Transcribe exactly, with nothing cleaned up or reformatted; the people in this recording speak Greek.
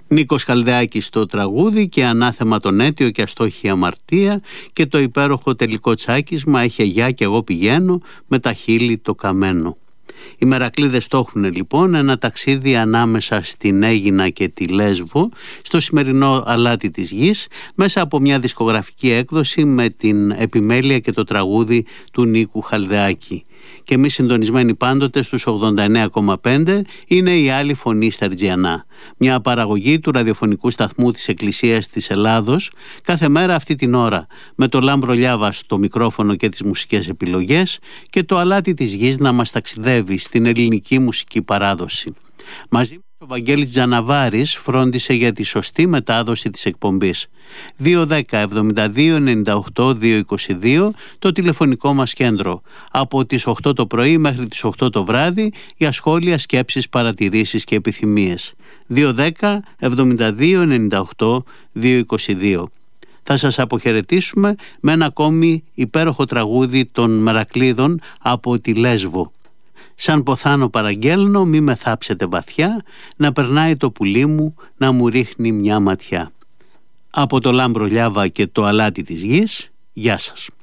Νίκος Χαλδεάκης στο τραγούδι και ανάθεμα τον αίτιο και αστόχη αμαρτία, και το υπέροχο τελικό τσάκισμα «Έχει γεια και εγώ πηγαίνω με τα χείλη το καμένο». Οι Μερακλείδες στόχουν λοιπόν ένα ταξίδι ανάμεσα στην Αίγινα και τη Λέσβο, στο σημερινό αλάτι της γης, μέσα από μια δισκογραφική έκδοση με την επιμέλεια και το τραγούδι του Νίκου Χαλδεάκη. Και εμείς συντονισμένοι πάντοτε στους ογδόντα εννέα κόμμα πέντε είναι η Άλλη Φωνή Σταρτζιανά, μια παραγωγή του ραδιοφωνικού σταθμού της Εκκλησίας της Ελλάδος, κάθε μέρα αυτή την ώρα, με το Λάμπρο Λιάβα στο μικρόφωνο και τις μουσικές επιλογές και το αλάτι της γης να μας ταξιδεύει στην ελληνική μουσική παράδοση. Μαζί ο Βαγγέλης Τζαναβάρης φρόντισε για τη σωστή μετάδοση της εκπομπής. δύο δέκα εβδομήντα δύο ενενήντα οκτώ διακόσια είκοσι δύο το τηλεφωνικό μας κέντρο. Από τις οκτώ το πρωί μέχρι τις οκτώ το βράδυ για σχόλια, σκέψεις, παρατηρήσεις και επιθυμίες. δύο δέκα εβδομήντα δύο ενενήντα οκτώ διακόσια είκοσι δύο. Θα σας αποχαιρετήσουμε με ένα ακόμη υπέροχο τραγούδι των Μερακλείδων από τη Λέσβο. Σαν ποθάνω παραγγέλνω, μη με θάψετε βαθιά, να περνάει το πουλί μου, να μου ρίχνει μια ματιά. Από το Λάμπρο Λιάβα και το αλάτι της γης, γεια σας.